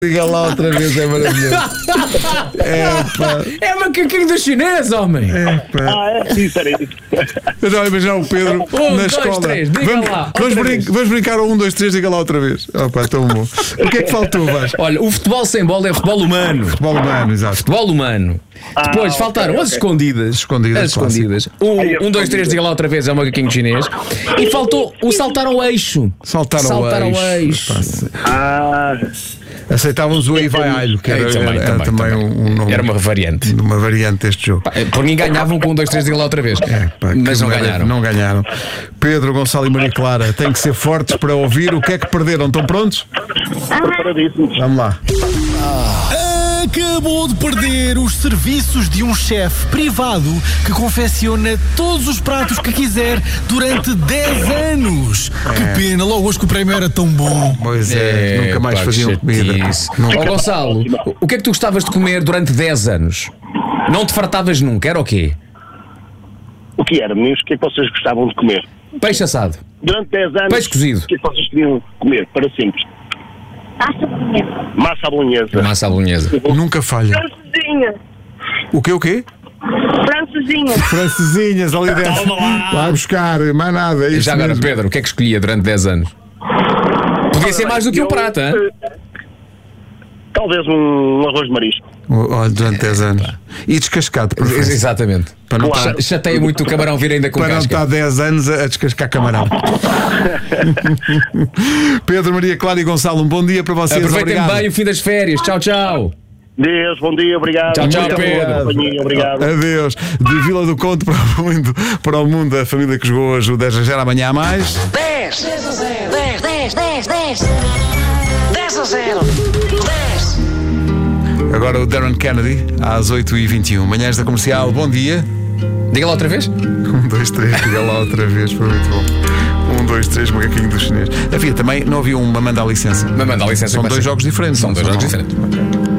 Diga lá outra vez, é maravilhoso. É macaquinho do chinês, homem. Isso era isso. Eu já imaginar o Pedro na escola. 2, 3, diga lá. Vamos brincar ao 1, 2, 3, diga lá outra vez. Opa, tão bom. O que é que faltou, Vasco? Olha, o futebol sem bola é futebol humano. Futebol humano, exato. Futebol humano. Depois faltaram as escondidas. Escondidas. As escondidas. 1, 2, 3, diga lá outra vez, é o macaquinho chinês. E faltou o saltar ao eixo. Saltar ao eixo. Aceitávamos o Aí Vai Alho, que era também um nome. Era uma variante. Uma variante deste jogo. Por mim ganhavam com 1, 2, 3, diga lá outra vez. Mas não ganharam. Não ganharam. Pedro, Gonçalo e Maria Clara têm que ser fortes para ouvir. O que é que perderam? Estão prontos? Preparadíssimos. Vamos lá. Acabou de perder os serviços de um chefe privado que confecciona todos os pratos que quiser durante 10 anos. Que pena, logo hoje que o prémio era tão bom. Pois é, nunca mais faziam comida. Ó Gonçalo, o que é que tu gostavas de comer durante 10 anos? Não te fartavas nunca, era o quê? O que era, meninos? O que é que vocês gostavam de comer? Peixe assado. Durante 10 anos, Peixe cozido. o que é que vocês queriam comer? Para sempre. Massa à bolonhesa. Massa à bolonhesa. Nunca falha. Francesinha. O quê? Francesinha. Francesinhas ali dentro. Vai buscar, mais nada. É isso Já agora, mesmo. Pedro, o que é que escolhia durante 10 anos? Podia ser mais do que um prato, hein? Talvez um arroz de marisco. Olha, durante 10 anos. E descascado, por favor. Exatamente. Para não Chateia muito o camarão vir ainda com Para não casca. estar 10 anos a descascar camarão. Pedro, Maria Clara e Gonçalo, um bom dia para vocês. Aproveitem Obrigado. bem o fim das férias. Tchau, tchau. Deus, bom dia, obrigado. Tchau, Obrigado Pedro. pela companhia, obrigado. Adeus. De Vila do Conde para o mundo, a família que jogou hoje o 10 a 0 amanhã a mais. 10 a 0. 10 a 0. 10. Agora o Darren Kennedy, às 8h21. Manhãs da Comercial, bom dia. Diga lá outra vez. 1, 2, 3, diga lá outra vez, foi muito bom. 1, 2, 3, macaquinho do chinês. Havia também, não havia uma manda a licença. Mas manda a licença. São dois jogos diferentes. São dois jogos diferentes. Ok.